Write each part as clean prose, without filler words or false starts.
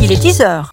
il est 10h.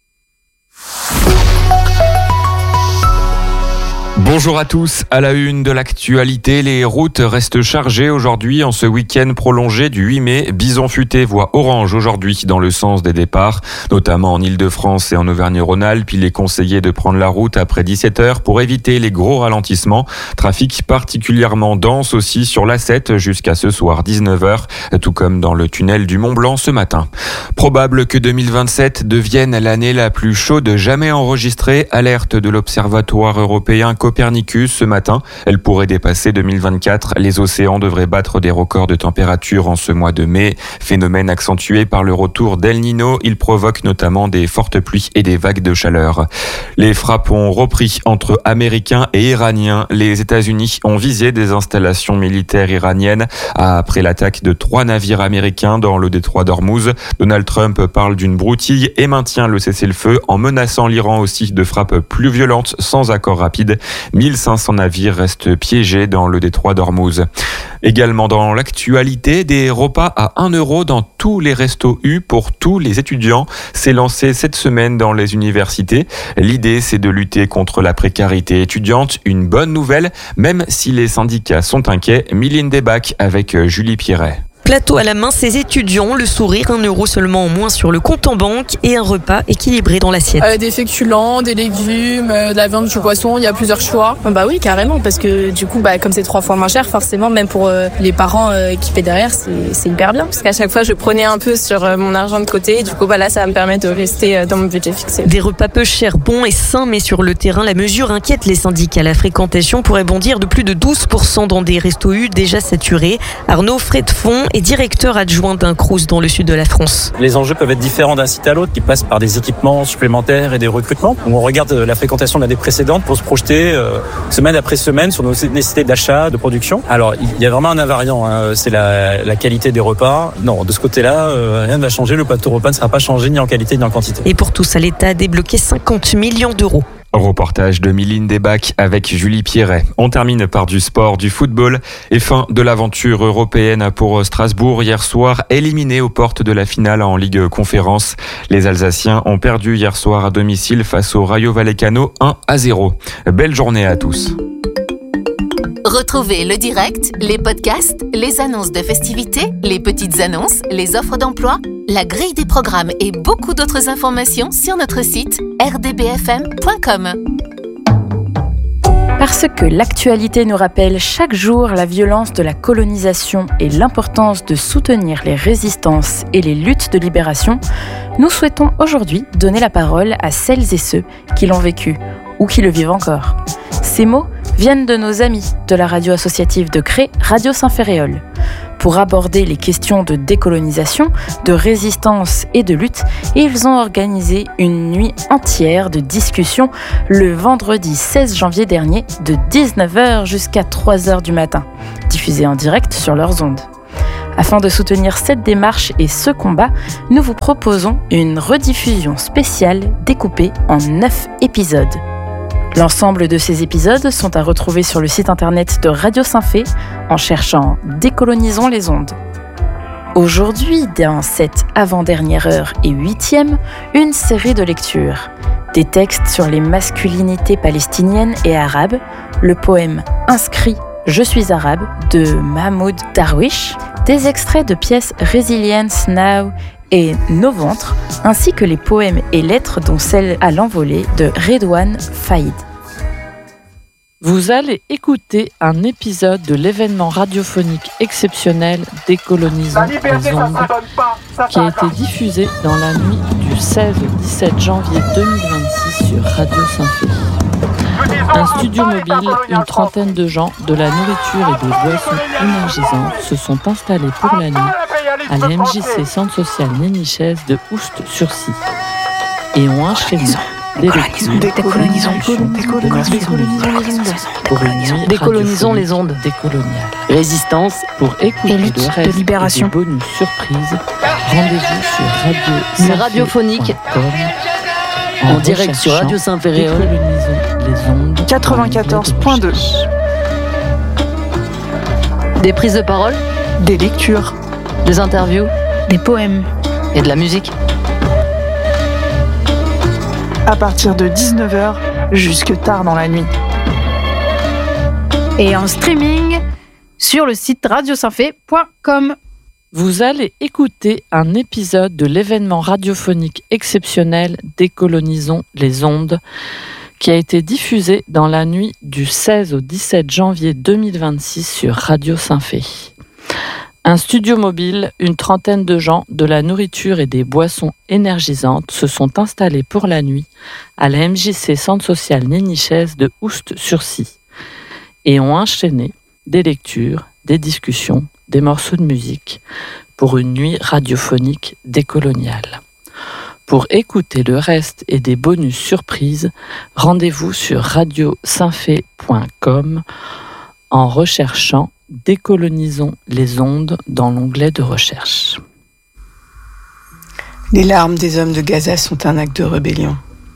Bonjour à tous, à la une de l'actualité, les routes restent chargées aujourd'hui en ce week-end prolongé du 8 mai. Bison Futé voit orange aujourd'hui dans le sens des départs, notamment en Ile-de-France et en Auvergne-Rhône-Alpes. Il est conseillé de prendre la route après 17h pour éviter les gros ralentissements. Trafic particulièrement dense aussi sur l'A7 jusqu'à ce soir 19h, tout comme dans le tunnel du Mont-Blanc ce matin. Probable que 2027 devienne l'année la plus chaude jamais enregistrée, alerte de l'Observatoire européen Copernicus ce matin. Elle pourrait dépasser 2024. Les océans devraient battre des records de température en ce mois de mai. Phénomène accentué par le retour d'El Niño. Il provoque notamment des fortes pluies et des vagues de chaleur. Les frappes ont repris entre Américains et Iraniens. Les États-Unis ont visé des installations militaires iraniennes après l'attaque de 3 navires américains dans le détroit d'Ormuz. Donald Trump parle d'une broutille et maintient le cessez-le-feu en menaçant l'Iran aussi de frappes plus violentes sans accord rapide. 1500 navires restent piégés dans le détroit d'Ormuz. Également dans l'actualité, des repas à 1 € dans tous les restos U pour tous les étudiants. C'est lancé cette semaine dans les universités. L'idée, c'est de lutter contre la précarité étudiante. Une bonne nouvelle, même si les syndicats sont inquiets. Mylène Debac avec Julie Pierret. Plateau à la main, ces étudiants, le sourire, 1 € seulement en moins sur le compte en banque et un repas équilibré dans l'assiette. Des féculents, des légumes, de la viande, du poisson, il y a plusieurs choix. Bah oui, carrément, parce que du coup, comme c'est 3 fois moins cher, forcément, même pour les parents qui paient derrière, c'est hyper bien. Parce qu'à chaque fois, je prenais un peu sur mon argent de côté et du coup, là, ça va me permettre de rester dans mon budget fixé. Des repas peu chers, bons et sains, mais sur le terrain, la mesure inquiète les syndicats. La fréquentation pourrait bondir de plus de 12% dans des restos U déjà saturés. Arnaud Fredfond est directeur adjoint d'un Crous dans le sud de la France. Les enjeux peuvent être différents d'un site à l'autre, qui passent par des équipements supplémentaires et des recrutements. On regarde la fréquentation de l'année précédente pour se projeter semaine après semaine sur nos nécessités d'achat, de production. Alors, il y a vraiment un invariant, c'est la qualité des repas. Non, de ce côté-là, rien ne va changer. Le plateau repas ne sera pas changé ni en qualité ni en quantité. Et pour tout ça, l'État a débloqué 50 millions d'euros. Reportage de Mylène Debac avec Julie Pierret. On termine par du sport, du football et fin de l'aventure européenne pour Strasbourg hier soir, éliminé aux portes de la finale en Ligue Conférence. Les Alsaciens ont perdu hier soir à domicile face au Rayo Vallecano 1-0. Belle journée à tous. Retrouvez le direct, les podcasts, les annonces de festivités, les petites annonces, les offres d'emploi, la grille des programmes et beaucoup d'autres informations sur notre site rdbfm.com. Parce que l'actualité nous rappelle chaque jour la violence de la colonisation et l'importance de soutenir les résistances et les luttes de libération, nous souhaitons aujourd'hui donner la parole à celles et ceux qui l'ont vécu ou qui le vivent encore. Ces mots viennent de nos amis de la radio associative de Cré, Radio Saint-Ferréol. Pour aborder les questions de décolonisation, de résistance et de lutte, ils ont organisé une nuit entière de discussion le vendredi 16 janvier dernier de 19h jusqu'à 3h du matin, diffusée en direct sur leurs ondes. Afin de soutenir cette démarche et ce combat, nous vous proposons une rediffusion spéciale découpée en 9 épisodes. L'ensemble de ces épisodes sont à retrouver sur le site internet de Radio Saint-Fé en cherchant « Décolonisons les ondes ». Aujourd'hui, dans cette avant-dernière heure et 8e, une série de lectures. Des textes sur les masculinités palestiniennes et arabes, le poème « Inscrit, je suis arabe » de Mahmoud Darwish, des extraits de pièces « Resilience Now » et Nos ventres, ainsi que les poèmes et lettres dont celle à l'envolée de Redouane Faïd. Vous allez écouter un épisode de l'événement radiophonique exceptionnel Décolonisons les ondes, qui a été diffusé dans la nuit du 16 au 17 janvier 2026 sur Radio Saint-Fé. Un studio mobile, une trentaine de gens, de la nourriture et des boissons énergisantes se sont installés pour la nuit à la MJC Centre Social Nénichaise de Oust-sur-Scie et ont achevé Décolonisons les ondes. Décoloniales. Résistance pour écouter et lutte le reste de libération. et des bonus surprises. Rendez-vous sur Radio C'est radiophonique. En direct sur Radio Saint-Ferréol. Décolonisons les ondes. 94.2. Des prises de parole, Des lectures, des interviews des poèmes et de la musique. à partir de 19h jusque tard dans la nuit. Et en streaming sur le site radiosainfait.com. Vous allez écouter un épisode de l'événement radiophonique exceptionnel Décolonisons les ondes, qui a été diffusé dans la nuit du 16 au 17 janvier 2026 sur Radio Saint-Fé. Un studio mobile, une trentaine de gens, de la nourriture et des boissons énergisantes se sont installés pour la nuit à la MJC Centre Social Nénichaise de Oust-sur-Scie et ont enchaîné des lectures, des discussions, des morceaux de musique pour une nuit radiophonique décoloniale. Pour écouter le reste et des bonus surprises, rendez-vous sur radiosaintfait.com en recherchant Décolonisons les ondes dans l'onglet de recherche. Les larmes des hommes de Gaza sont un acte de rébellion.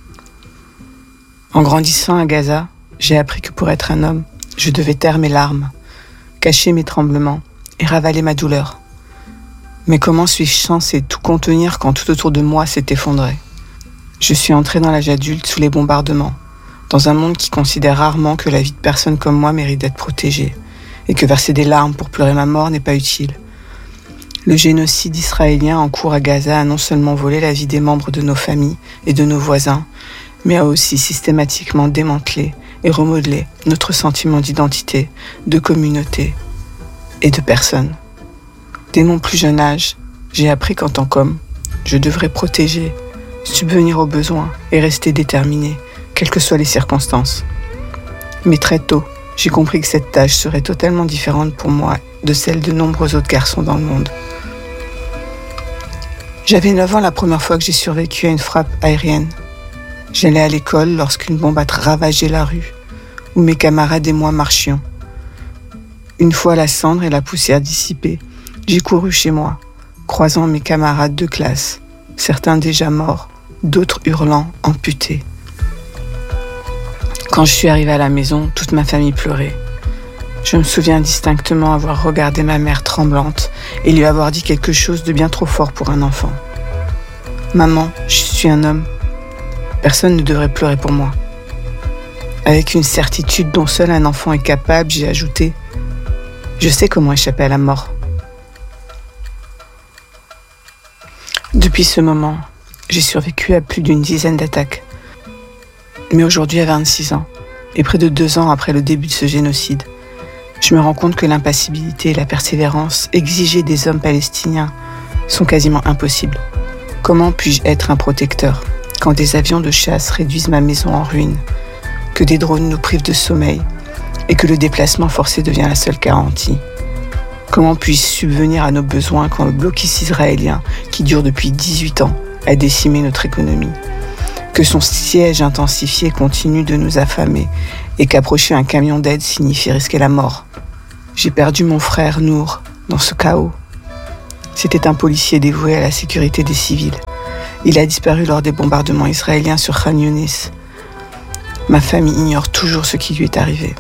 En grandissant à Gaza, j'ai appris que pour être un homme, je devais taire mes larmes, cacher mes tremblements et ravaler ma douleur. Mais comment suis-je censé tout contenir quand tout autour de moi s'est effondré ? Je suis entré dans l'âge adulte sous les bombardements, dans un monde qui considère rarement que la vie de personnes comme moi mérite d'être protégée, et que verser des larmes pour pleurer ma mort n'est pas utile. Le génocide israélien en cours à Gaza a non seulement volé la vie des membres de nos familles et de nos voisins, mais a aussi systématiquement démantelé et remodelé notre sentiment d'identité, de communauté et de personne. Dès mon plus jeune âge, j'ai appris qu'en tant qu'homme, je devrais protéger, subvenir aux besoins et rester déterminé, quelles que soient les circonstances. Mais très tôt, j'ai compris que cette tâche serait totalement différente pour moi de celle de nombreux autres garçons dans le monde. J'avais 9 ans la première fois que j'ai survécu à une frappe aérienne. J'allais à l'école lorsqu'une bombe a ravagé la rue, où mes camarades et moi marchions. Une fois la cendre et la poussière dissipées, j'ai couru chez moi, croisant mes camarades de classe, certains déjà morts, d'autres hurlant, amputés. Quand je suis arrivée à la maison, toute ma famille pleurait. Je me souviens distinctement avoir regardé ma mère tremblante et lui avoir dit quelque chose de bien trop fort pour un enfant. « Maman, je suis un homme. Personne ne devrait pleurer pour moi. » Avec une certitude dont seul un enfant est capable, j'ai ajouté « Je sais comment échapper à la mort. » Depuis ce moment, j'ai survécu à plus d'une dizaine d'attaques. Mais aujourd'hui, à 26 ans, et près de 2 ans après le début de ce génocide, je me rends compte que l'impassibilité et la persévérance exigées des hommes palestiniens sont quasiment impossibles. Comment puis-je être un protecteur quand des avions de chasse réduisent ma maison en ruine, que des drones nous privent de sommeil et que le déplacement forcé devient la seule garantie ? Comment puis-je subvenir à nos besoins quand le blocus israélien, qui dure depuis 18 ans, a décimé notre économie ? Que son siège intensifié continue de nous affamer et qu'approcher un camion d'aide signifie risquer la mort. J'ai perdu mon frère Nour dans ce chaos. C'était un policier dévoué à la sécurité des civils. Il a disparu lors des bombardements israéliens sur Khan Younis. Ma famille ignore toujours ce qui lui est arrivé.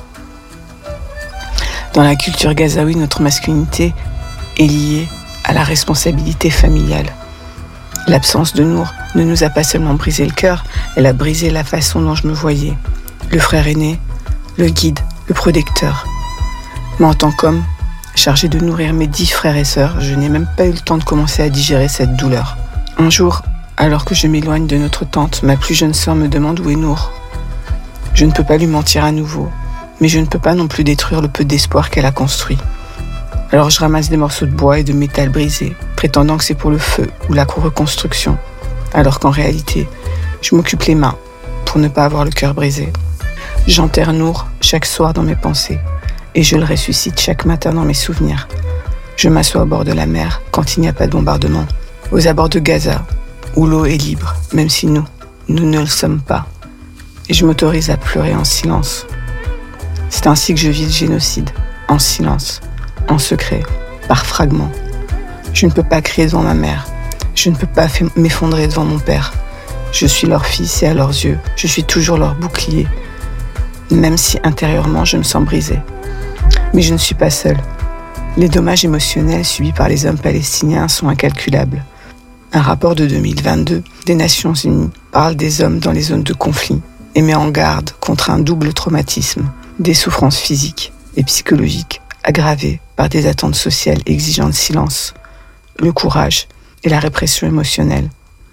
Dans la culture gazaoui, notre masculinité est liée à la responsabilité familiale. L'absence de Nour ne nous a pas seulement brisé le cœur, elle a brisé la façon dont je me voyais. Le frère aîné, le guide, le protecteur. Mais en tant qu'homme, chargé de nourrir mes 10 frères et sœurs, je n'ai même pas eu le temps de commencer à digérer cette douleur. Un jour, alors que je m'éloigne de notre tente, ma plus jeune sœur me demande où est Nour. Je ne peux pas lui mentir à nouveau, mais je ne peux pas non plus détruire le peu d'espoir qu'elle a construit. Alors je ramasse des morceaux de bois et de métal brisés, prétendant que c'est pour le feu ou la reconstruction, alors qu'en réalité, je m'occupe les mains pour ne pas avoir le cœur brisé. J'enterre Nour chaque soir dans mes pensées et je le ressuscite chaque matin dans mes souvenirs. Je m'assois au bord de la mer quand il n'y a pas de bombardement, aux abords de Gaza, où l'eau est libre, même si nous ne le sommes pas. Et je m'autorise à pleurer en silence. C'est ainsi que je vis le génocide, en silence, en secret, par fragments. Je ne peux pas crier devant ma mère, je ne peux pas m'effondrer devant mon père. Je suis leur fils et à leurs yeux, je suis toujours leur bouclier, même si intérieurement je me sens brisée. Mais je ne suis pas seule. Les dommages émotionnels subis par les hommes palestiniens sont incalculables. Un rapport de 2022 des Nations Unies parle des hommes dans les zones de conflit et met en garde contre un double traumatisme, des souffrances physiques et psychologiques aggravées par des attentes sociales exigeant le silence, le courage et la répression émotionnelle.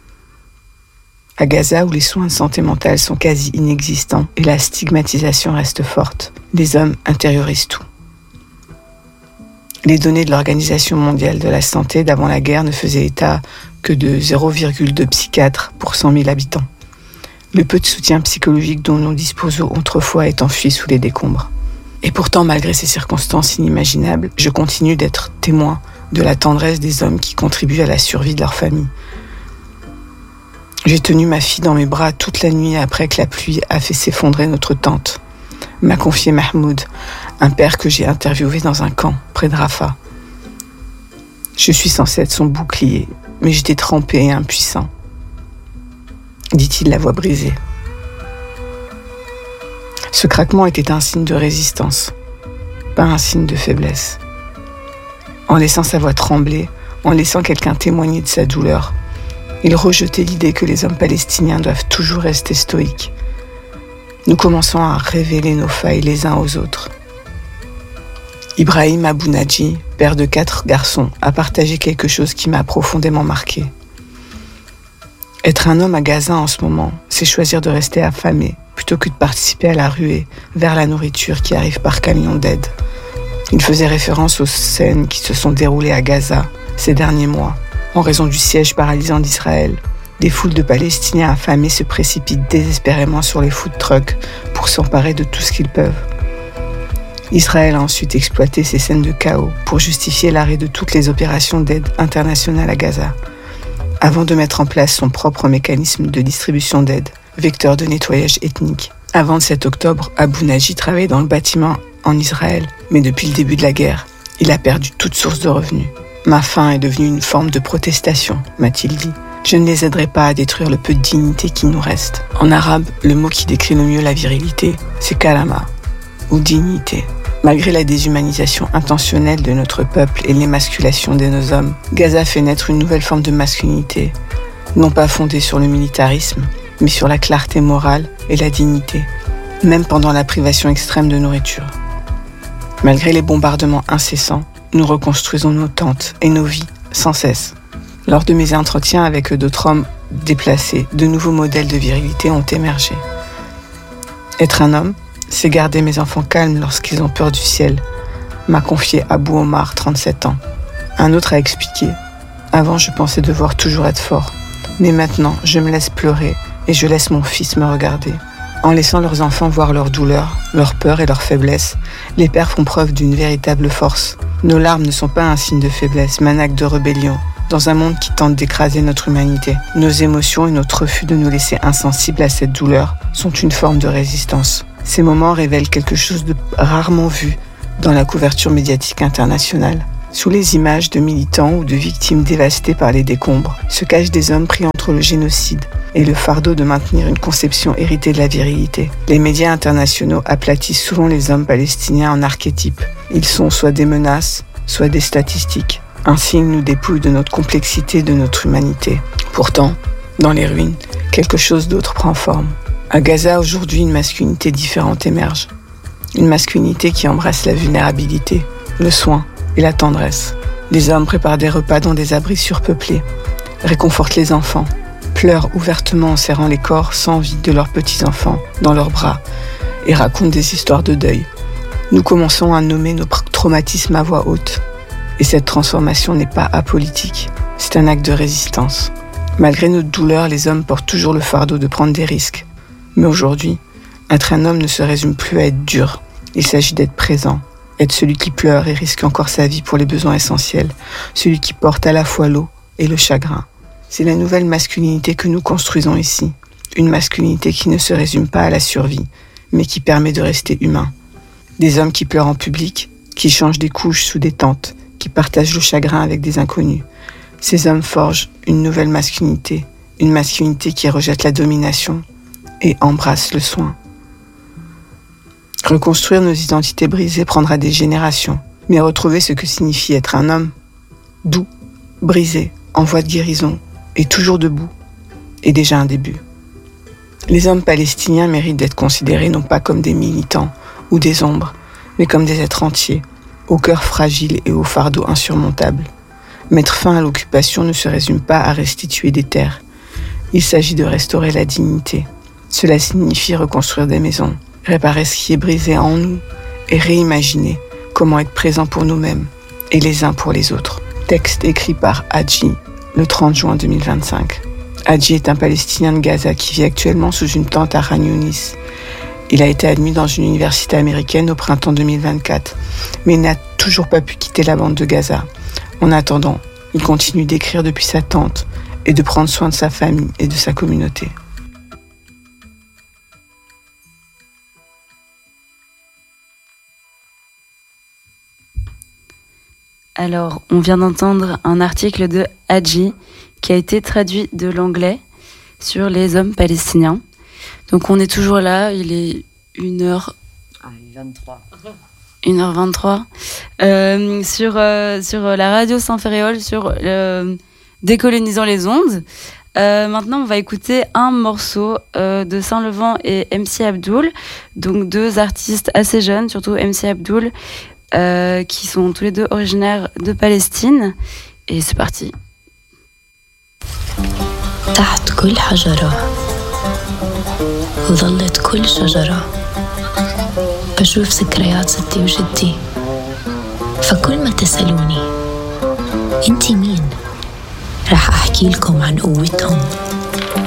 À Gaza, où les soins de santé mentale sont quasi inexistants et la stigmatisation reste forte, les hommes intériorisent tout. Les données de l'Organisation mondiale de la santé d'avant la guerre ne faisaient état que de 0,2 psychiatres pour 100 000 habitants. Le peu de soutien psychologique dont nous disposons autrefois est enfui sous les décombres. Et pourtant, malgré ces circonstances inimaginables, je continue d'être témoin de la tendresse des hommes qui contribuent à la survie de leur famille. J'ai tenu ma fille dans mes bras toute la nuit après que la pluie a fait s'effondrer notre tente, m'a confié Mahmoud, un père que j'ai interviewé dans un camp près de Rafah. Je suis censé être son bouclier, mais j'étais trempé et impuissant, dit-il, la voix brisée. Ce craquement était un signe de résistance, pas un signe de faiblesse. En laissant sa voix trembler, en laissant quelqu'un témoigner de sa douleur, il rejetait l'idée que les hommes palestiniens doivent toujours rester stoïques. Nous commençons à révéler nos failles les uns aux autres. Ibrahim Abounaji, père de 4 garçons, a partagé quelque chose qui m'a profondément marqué. Être un homme à Gaza en ce moment, c'est choisir de rester affamé plutôt que de participer à la ruée vers la nourriture qui arrive par camion d'aide. Il faisait référence aux scènes qui se sont déroulées à Gaza ces derniers mois. En raison du siège paralysant d'Israël, des foules de Palestiniens affamés se précipitent désespérément sur les food trucks pour s'emparer de tout ce qu'ils peuvent. Israël a ensuite exploité ces scènes de chaos pour justifier l'arrêt de toutes les opérations d'aide internationale à Gaza, avant de mettre en place son propre mécanisme de distribution d'aide, vecteur de nettoyage ethnique. Avant le 7 octobre, Abounaji travaillait dans le bâtiment en Israël, mais depuis le début de la guerre, il a perdu toute source de revenus. Ma faim est devenue une forme de protestation, m'a-t-il dit. Je ne les aiderai pas à détruire le peu de dignité qui nous reste. En arabe, le mot qui décrit le mieux la virilité, c'est karama, ou dignité. Malgré la déshumanisation intentionnelle de notre peuple et l'émasculation de nos hommes, Gaza fait naître une nouvelle forme de masculinité, non pas fondée sur le militarisme, mais sur la clarté morale et la dignité, même pendant la privation extrême de nourriture. Malgré les bombardements incessants, nous reconstruisons nos tentes et nos vies sans cesse. Lors de mes entretiens avec d'autres hommes déplacés, de nouveaux modèles de virilité ont émergé. Être un homme, c'est garder mes enfants calmes lorsqu'ils ont peur du ciel, m'a confié Abou Omar, 37 ans. Un autre a expliqué. Avant, je pensais devoir toujours être fort. Mais maintenant, je me laisse pleurer et je laisse mon fils me regarder. En laissant leurs enfants voir leur douleur, leur peur et leur faiblesse, les pères font preuve d'une véritable force. Nos larmes ne sont pas un signe de faiblesse, mais un acte de rébellion. Dans un monde qui tente d'écraser notre humanité, nos émotions et notre refus de nous laisser insensibles à cette douleur sont une forme de résistance. Ces moments révèlent quelque chose de rarement vu dans la couverture médiatique internationale. Sous les images de militants ou de victimes dévastées par les décombres, se cachent des hommes pris entre le génocide et le fardeau de maintenir une conception héritée de la virilité. Les médias internationaux aplatissent souvent les hommes palestiniens en archétypes. Ils sont soit des menaces, soit des statistiques. Ainsi, ils nous dépouillent de notre complexité, de notre humanité. Pourtant, dans les ruines, quelque chose d'autre prend forme. À Gaza, aujourd'hui, une masculinité différente émerge. Une masculinité qui embrasse la vulnérabilité, le soin et la tendresse. Les hommes préparent des repas dans des abris surpeuplés, réconfortent les enfants, pleurent ouvertement en serrant les corps sans vie de leurs petits-enfants dans leurs bras et racontent des histoires de deuil. Nous commençons à nommer nos traumatismes à voix haute. Et cette transformation n'est pas apolitique, c'est un acte de résistance. Malgré notre douleur, les hommes portent toujours le fardeau de prendre des risques. Mais aujourd'hui, être un homme ne se résume plus à être dur. Il s'agit d'être présent, être celui qui pleure et risque encore sa vie pour les besoins essentiels, celui qui porte à la fois l'eau et le chagrin. C'est la nouvelle masculinité que nous construisons ici, une masculinité qui ne se résume pas à la survie, mais qui permet de rester humain. Des hommes qui pleurent en public, qui changent des couches sous des tentes, qui partagent le chagrin avec des inconnus. Ces hommes forgent une nouvelle masculinité, une masculinité qui rejette la domination et embrasse le soin. Reconstruire nos identités brisées prendra des générations, mais retrouver ce que signifie être un homme, doux, brisé, en voie de guérison, est toujours debout, est déjà un début. Les hommes palestiniens méritent d'être considérés non pas comme des militants ou des ombres, mais comme des êtres entiers, au cœur fragile et au fardeau insurmontable. Mettre fin à l'occupation ne se résume pas à restituer des terres. Il s'agit de restaurer la dignité. Cela signifie reconstruire des maisons, réparer ce qui est brisé en nous et réimaginer comment être présent pour nous-mêmes et les uns pour les autres. Texte écrit par Hadji, le 30 juin 2025. Hadji est un Palestinien de Gaza qui vit actuellement sous une tente à Khan Younis. Il a été admis dans une université américaine au printemps 2024, mais il n'a toujours pas pu quitter la bande de Gaza. En attendant, il continue d'écrire depuis sa tente et de prendre soin de sa famille et de sa communauté. Alors, on vient d'entendre un article de Hadji qui a été traduit de l'anglais sur les hommes palestiniens. Donc on est toujours là, il est 1h23 sur la radio Saint-Ferréol, sur Décolonisant les ondes. Maintenant, on va écouter un morceau de Saint-Levant et MC Abdoul, donc deux artistes assez jeunes, surtout MC Abdoul, qui sont tous les deux originaires de Palestine. Et c'est parti. تحت كل حجرة وظلت كل شجرة بشوف ذكريات ستي وجدي فكل ما تسألوني انتي مين رح أحكي لكم عن قوتهم